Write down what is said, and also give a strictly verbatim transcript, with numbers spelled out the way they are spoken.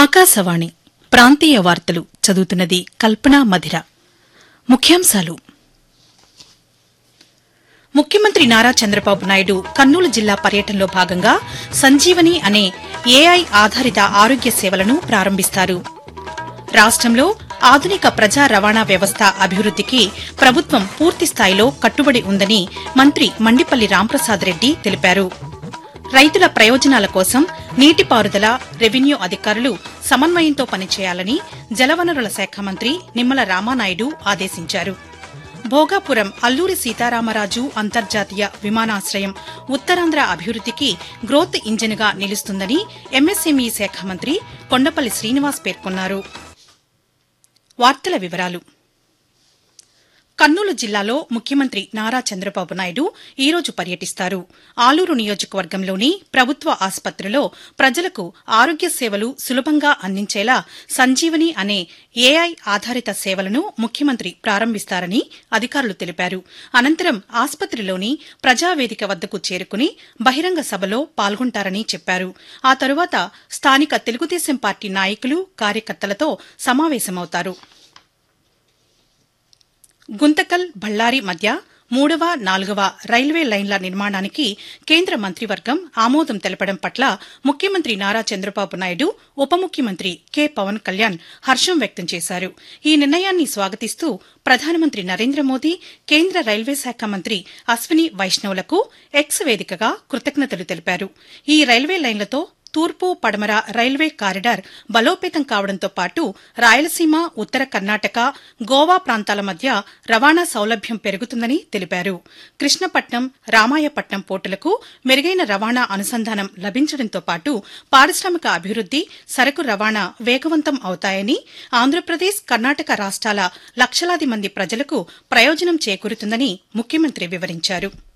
ఆకాశవాణి ప్రాంతీయ వార్తలు చదువుతున్నది కల్పనా మధిర. ముఖ్యాంశాలు. ముఖ్యమంత్రి నారా చంద్రబాబు నాయుడు కర్నూలు జిల్లా పర్యటనలో భాగంగా సంజీవని అనే ఏఐ ఆధారిత ఆరోగ్య సేవలను ప్రారంభిస్తారు. రాష్టంలో ఆధునిక ప్రజా రవాణా వ్యవస్థ అభివృద్దికి ప్రభుత్వం పూర్తిస్థాయిలో కట్టుబడి ఉందని మంత్రి మండిపల్లి రాంప్రసాద్ రెడ్డి తెలిపారు. రైతుల ప్రయోజనాల కోసం నీటిపారుదల, రెవెన్యూ అధికారులు సమన్వయంతో పనిచేయాలని జలవనరుల శాఖ మంత్రి నిమ్మల రామానాయుడు ఆదేశించారు. భోగాపురం అల్లూరి సీతారామరాజు అంతర్జాతీయ విమానాశ్రయం ఉత్తరాంధ్ర అభివృద్దికి గ్రోత్ ఇంజిన్గా నిలుస్తుందని ఎంఎస్ఎంఈ శాఖ మంత్రి కొండపల్లి శ్రీనివాస్ పేర్కొన్నారు. వార్తల వివరాలు. కర్నూలు జిల్లాలో ముఖ్యమంత్రి నారా చంద్రబాబు నాయుడు ఈ రోజు పర్యటిస్తారు. ఆలూరు నియోజకవర్గంలోని ప్రభుత్వ ఆసుపత్రిలో ప్రజలకు ఆరోగ్య సేవలు సులభంగా అందించేలా సంజీవని అనే ఏఐ ఆధారిత సేవలను ముఖ్యమంత్రి ప్రారంభిస్తారని అధికారులు తెలిపారు. అనంతరం ఆసుపత్రిలోని ప్రజావేదిక వద్దకు చేరుకుని బహిరంగ సభలో పాల్గొంటారని చెప్పారు. ఆ తరువాత స్థానిక తెలుగుదేశం పార్టీ నాయకులు, కార్యకర్తలతో సమావేశమవుతారు. గుంతకల్, బళ్లారి మధ్య మూడవ, నాలుగవ రైల్వే లైన్ల నిర్మాణానికి కేంద్ర మంత్రివర్గం ఆమోదం తెలపడం పట్ల ముఖ్యమంత్రి నారా చంద్రబాబు నాయుడు, ఉప ముఖ్యమంత్రి కె పవన్ కళ్యాణ్ హర్షం వ్యక్తం చేశారు. ఈ నిర్ణయాన్ని స్వాగతిస్తూ ప్రధానమంత్రి నరేంద్ర మోదీ, కేంద్ర రైల్వే శాఖ మంత్రి అశ్విని వైష్ణవ్లకు ఎక్స్ వేదికగా కృతజ్ఞతలు తెలిపారు. ఈ రైల్వే లైన్లతో తూర్పు, పడమర రైల్వే కారిడార్ బలోపేతం కావడంతో పాటు రాయలసీమ, ఉత్తర కర్ణాటక, గోవా ప్రాంతాల మధ్య రవాణా సౌలభ్యం పెరుగుతుందని తెలిపారు. కృష్ణపట్నం, రామాయపట్నం పోర్టులకు మెరుగైన రవాణా అనుసంధానం లభించడంతో పాటు పారిశ్రామిక అభివృద్ది, సరకు రవాణా వేగవంతం అవుతాయని, ఆంధ్రప్రదేశ్, కర్ణాటక రాష్ట్రాల లక్షలాది మంది ప్రజలకు ప్రయోజనం చేకూరుతుందని ముఖ్యమంత్రి వివరించారు.